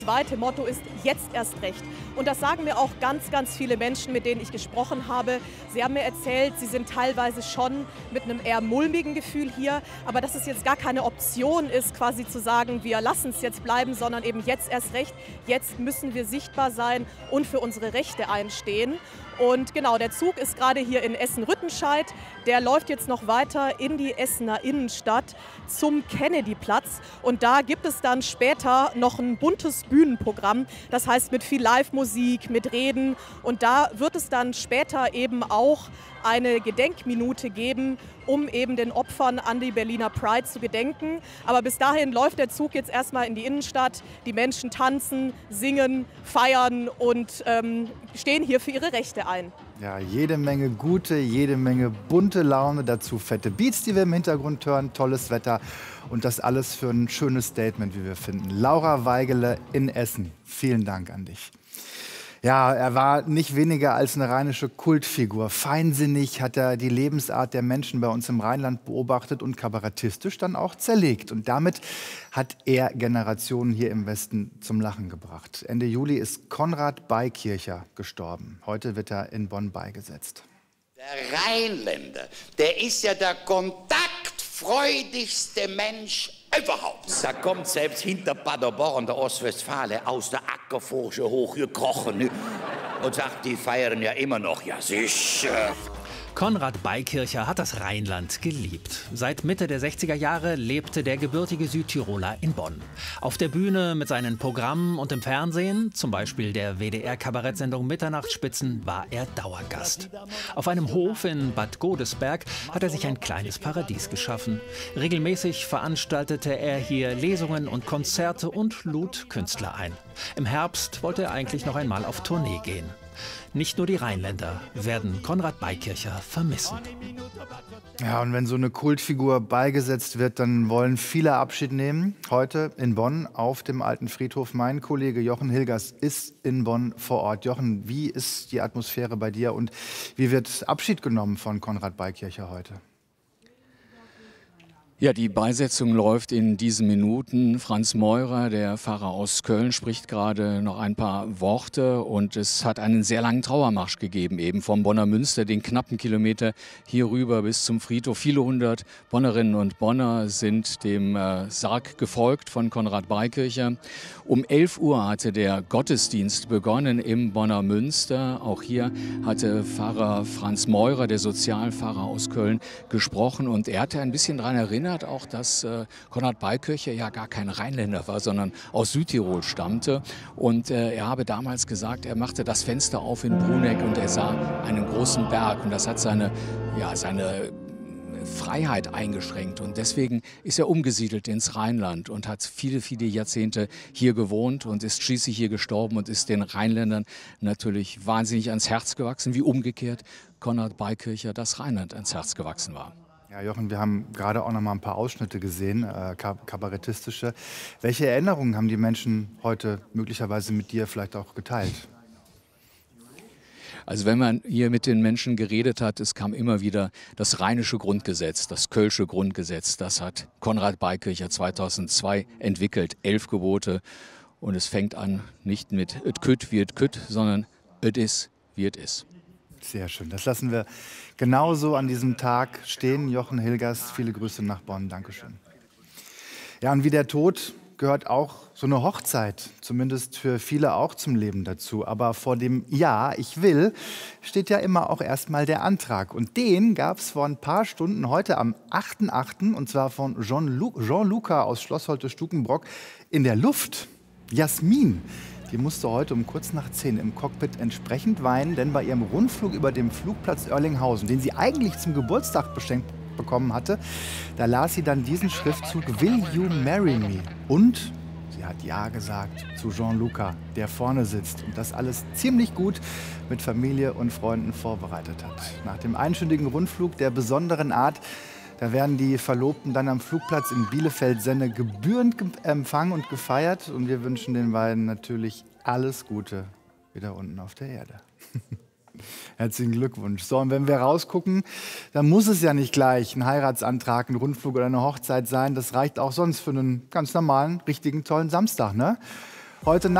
Zweite Motto ist jetzt erst recht. Und das sagen mir auch ganz, ganz viele Menschen, mit denen ich gesprochen habe. Sie haben mir erzählt, sie sind teilweise schon mit einem eher mulmigen Gefühl hier, aber dass es jetzt gar keine Option ist, quasi zu sagen, wir lassen es jetzt bleiben, sondern eben jetzt erst recht. Jetzt müssen wir sichtbar sein und für unsere Rechte einstehen. Und genau, der Zug ist gerade hier in Essen-Rüttenscheid. Der läuft jetzt noch weiter in die Essener Innenstadt zum Kennedyplatz. Und da gibt es dann später noch ein buntes Bühnenprogramm. Das heißt mit viel Live-Musik, mit Reden. Und da wird es dann später eben auch eine Gedenkminute geben, um eben den Opfern an die Berliner Pride zu gedenken. Aber bis dahin läuft der Zug jetzt erstmal in die Innenstadt. Die Menschen tanzen, singen, feiern und stehen hier für ihre Rechte ein. Ja, jede Menge gute, jede Menge bunte Laune, dazu fette Beats, die wir im Hintergrund hören, tolles Wetter und das alles für ein schönes Statement, wie wir finden. Laura Weigele in Essen, vielen Dank an dich. Ja, er war nicht weniger als eine rheinische Kultfigur. Feinsinnig hat er die Lebensart der Menschen bei uns im Rheinland beobachtet und kabarettistisch dann auch zerlegt. Und damit hat er Generationen hier im Westen zum Lachen gebracht. Ende Juli ist Konrad Beikircher gestorben. Heute wird er in Bonn beigesetzt. Der Rheinländer, der ist ja der kontaktfreudigste Mensch überhaupt. Da kommt selbst hinter Paderborn, der Ostwestfale, aus der Ackerforsche hochgekrochen und sagt, die feiern ja immer noch. Ja, sicher. Konrad Beikircher hat das Rheinland geliebt. Seit Mitte der 60er Jahre lebte der gebürtige Südtiroler in Bonn. Auf der Bühne mit seinen Programmen und im Fernsehen, zum Beispiel der WDR-Kabarettsendung Mitternachtsspitzen, war er Dauergast. Auf einem Hof in Bad Godesberg hat er sich ein kleines Paradies geschaffen. Regelmäßig veranstaltete er hier Lesungen und Konzerte und lud Künstler ein. Im Herbst wollte er eigentlich noch einmal auf Tournee gehen. Nicht nur die Rheinländer werden Konrad Beikircher vermissen. Ja, und wenn so eine Kultfigur beigesetzt wird, dann wollen viele Abschied nehmen. Heute in Bonn auf dem Alten Friedhof. Mein Kollege Jochen Hilgers ist in Bonn vor Ort. Jochen, wie ist die Atmosphäre bei dir und wie wird Abschied genommen von Konrad Beikircher heute? Ja, die Beisetzung läuft in diesen Minuten. Franz Meurer, der Pfarrer aus Köln, spricht gerade noch ein paar Worte und es hat einen sehr langen Trauermarsch gegeben, eben vom Bonner Münster, den knappen Kilometer hier rüber bis zum Friedhof. Viele hundert Bonnerinnen und Bonner sind dem Sarg gefolgt von Konrad Beikircher. Um 11 Uhr hatte der Gottesdienst begonnen im Bonner Münster. Auch hier hatte Pfarrer Franz Meurer, der Sozialpfarrer aus Köln, gesprochen und er hatte ein bisschen daran erinnert, auch, dass Konrad Beikircher ja gar kein Rheinländer war, sondern aus Südtirol stammte. Und er habe damals gesagt, er machte das Fenster auf in Bruneck und er sah einen großen Berg. Und das hat seine Freiheit eingeschränkt. Und deswegen ist er umgesiedelt ins Rheinland und hat viele, viele Jahrzehnte hier gewohnt und ist schließlich hier gestorben und ist den Rheinländern natürlich wahnsinnig ans Herz gewachsen, wie umgekehrt Konrad Beikircher das Rheinland ans Herz gewachsen war. Ja, Jochen, wir haben gerade auch noch mal ein paar Ausschnitte gesehen, kabarettistische. Welche Erinnerungen haben die Menschen heute möglicherweise mit dir vielleicht auch geteilt? Also wenn man hier mit den Menschen geredet hat, es kam immer wieder das rheinische Grundgesetz, das Kölsche Grundgesetz. Das hat Konrad Beikircher 2002 entwickelt, 11 Gebote. Und es fängt an nicht mit et kütt wie et kütt, sondern et is wie et is. Sehr schön. Das lassen wir genauso an diesem Tag stehen. Jochen Hilgers, viele Grüße nach Bonn. Dankeschön. Ja, und wie der Tod gehört auch so eine Hochzeit, zumindest für viele auch zum Leben dazu. Aber vor dem Ja, ich will, steht ja immer auch erstmal der Antrag. Und den gab es vor ein paar Stunden, heute am 8.8., und zwar von Jean-Luca aus Schloss Holte-Stukenbrock in der Luft. Jasmin. Die musste heute um kurz nach 10 im Cockpit entsprechend weinen, denn bei ihrem Rundflug über dem Flugplatz Oerlinghausen, den sie eigentlich zum Geburtstag geschenkt bekommen hatte, da las sie dann diesen Schriftzug Will you marry me? Und sie hat Ja gesagt zu Jean-Luca, der vorne sitzt und das alles ziemlich gut mit Familie und Freunden vorbereitet hat. Nach dem einstündigen Rundflug der besonderen Art, da werden die Verlobten dann am Flugplatz in Bielefeld-Senne gebührend empfangen und gefeiert. Und wir wünschen den beiden natürlich alles Gute wieder unten auf der Erde. Herzlichen Glückwunsch. So, und wenn wir rausgucken, dann muss es ja nicht gleich ein Heiratsantrag, ein Rundflug oder eine Hochzeit sein. Das reicht auch sonst für einen ganz normalen, richtigen, tollen Samstag, ne? heute